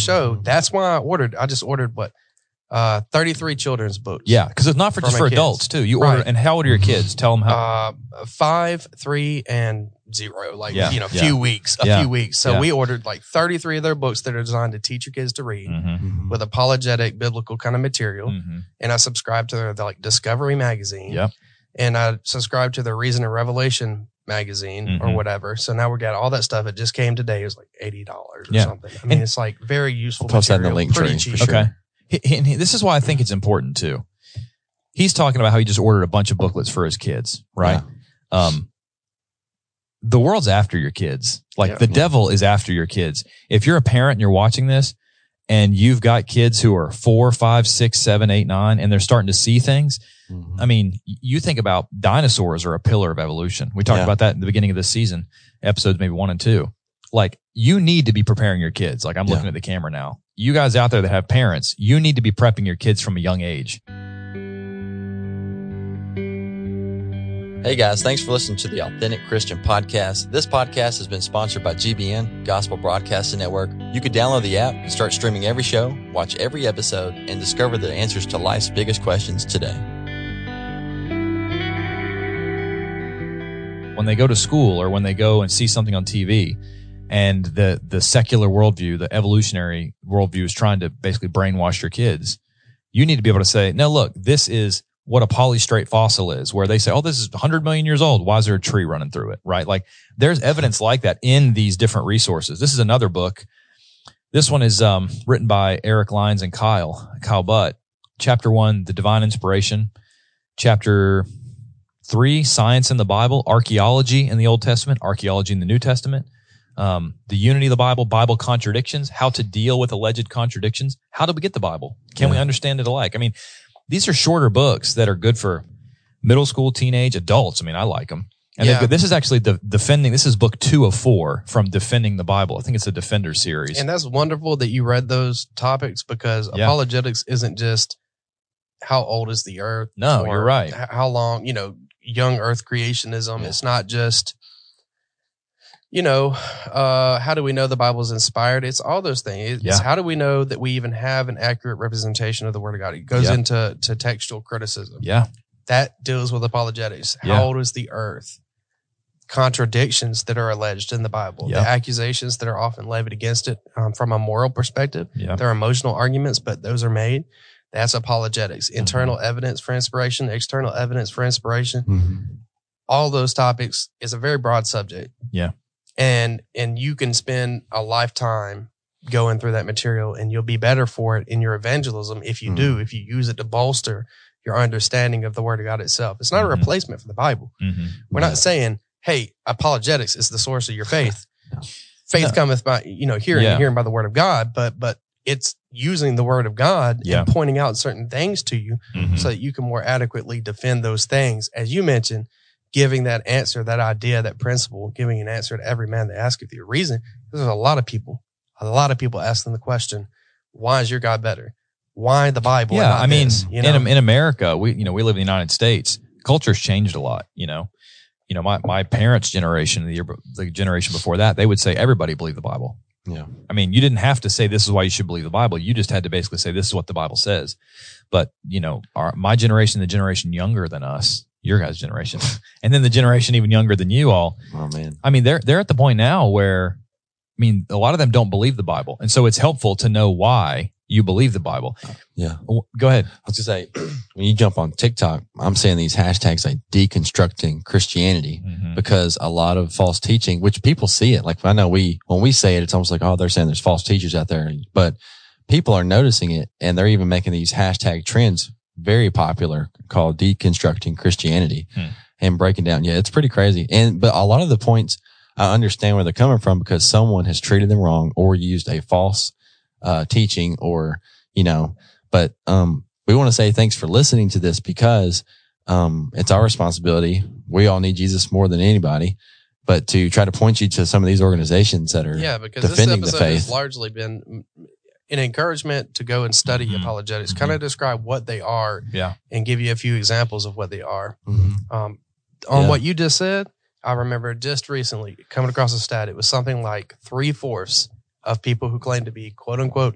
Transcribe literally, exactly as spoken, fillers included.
show. That's why I ordered. I just ordered what uh, thirty-three children's books. Yeah, because it's not for, for just for kids. Adults too. You order, right. And how old are your kids? Tell them how. Uh, five, three, and zero. Like yeah. you know, a yeah. few weeks, a yeah. few weeks. So yeah. we ordered like thirty-three of their books that are designed to teach your kids to read mm-hmm. with apologetic, biblical kind of material. Mm-hmm. And I subscribed to their, their like Discovery magazine. Yep. And I subscribed to the Reason and Revelation magazine mm-hmm. or whatever. So now we got all that stuff. It just came today. It was like eighty dollars or yeah. something. I mean, and it's like very useful. I'll post material, that in the link pretty tree. cheap. For sure. Okay. He, he, he, this is why I think it's important too. He's talking about how he just ordered a bunch of booklets for his kids, right? Yeah. Um, the world's after your kids. Like yeah. the devil is after your kids. If you're a parent and you're watching this and you've got kids who are four, five, six, seven, eight, nine, and they're starting to see things, mm-hmm. I mean, you think about dinosaurs are a pillar of evolution. We talked yeah. about that in the beginning of this season, episodes maybe one and two. Like, you need to be preparing your kids. Like, I'm yeah. looking at the camera now. You guys out there that have parents, you need to be prepping your kids from a young age. Hey guys, thanks for listening to the Authentic Christian Podcast. This podcast has been sponsored by G B N, Gospel Broadcasting Network. You can download the app and start streaming every show, watch every episode, and discover the answers to life's biggest questions today. When they go to school or when they go and see something on T V and the, the secular worldview, the evolutionary worldview is trying to basically brainwash your kids, you need to be able to say, no, look, this is what a polystrate fossil is, where they say, oh, this is one hundred million years old. Why is there a tree running through it? Right? Like, there's evidence like that in these different resources. This is another book. This one is um, written by Eric Lyons and Kyle, Kyle Butt. Chapter one, The Divine Inspiration. Chapter three, Science in the Bible, Archaeology in the Old Testament, Archaeology in the New Testament. Um, the Unity of the Bible, Bible Contradictions, How to Deal with Alleged Contradictions. How do we get the Bible? Can yeah. we understand it alike? I mean, these are shorter books that are good for middle school, teenage, adults. I mean, I like them. And yeah. this is actually the defending. This is book two of four from Defending the Bible. I think it's a Defender series. And that's wonderful that you read those topics, because yeah. apologetics isn't just how old is the earth. No, you're right. How long, you know, young earth creationism. Yeah. It's not just, you know, uh, how do we know the Bible is inspired? It's all those things. It's yeah. how do we know that we even have an accurate representation of the Word of God? It goes yeah. into to textual criticism. Yeah. That deals with apologetics. How yeah. old is the earth? Contradictions that are alleged in the Bible. Yeah. The accusations that are often levied against it um, from a moral perspective. Yeah. They're emotional arguments, but those are made. That's apologetics. Internal mm-hmm. evidence for inspiration, external evidence for inspiration. Mm-hmm. All those topics is a very broad subject. Yeah. And and you can spend a lifetime going through that material, and you'll be better for it in your evangelism if you mm-hmm. do, if you use it to bolster your understanding of the Word of God itself. It's not mm-hmm. a replacement for the Bible. Mm-hmm. We're yeah. not saying, hey, apologetics is the source of your faith. no. Faith no. cometh by, you know, hearing, yeah. hearing by the Word of God, but but it's using the Word of God yeah. and pointing out certain things to you mm-hmm. so that you can more adequately defend those things. As you mentioned, giving that answer, that idea, that principle, giving an answer to every man that asketh you a reason. There's a lot of people, a lot of people asking the question, why is your God better? Why the Bible? Yeah, I mean, this, you know? in in America, we you know we live in the United States. Culture's changed a lot. You know, you know my my parents' generation, the year the generation before that, they would say everybody believed the Bible. Yeah, I mean, you didn't have to say this is why you should believe the Bible. You just had to basically say this is what the Bible says. But you know, our my generation, the generation younger than us, your guys' generation, and then the generation even younger than you all. Oh man, I mean, they're they're at the point now where, I mean, a lot of them don't believe the Bible, and so it's helpful to know why you believe the Bible. Yeah. Go ahead. I was going to say, when you jump on TikTok, I'm saying these hashtags like deconstructing Christianity mm-hmm. because a lot of false teaching, which people see it. Like I know we, when we say it, it's almost like, oh, they're saying there's false teachers out there, but people are noticing it, and they're even making these hashtag trends very popular called deconstructing Christianity hmm. and breaking down. Yeah, it's pretty crazy. And, but a lot of the points, I understand where they're coming from because someone has treated them wrong or used a false uh, teaching or, you know, but, um, we want to say thanks for listening to this because, um, it's our responsibility. We all need Jesus more than anybody, but to try to point you to some of these organizations that are yeah, because defending this the episode faith. has largely been an encouragement to go and study mm-hmm. apologetics, Mm-hmm. kind of describe what they are yeah. and give you a few examples of what they are. Mm-hmm. Um, on Yeah. what you just said, I remember just recently coming across a stat. It was something like three fourths of people who claim to be quote unquote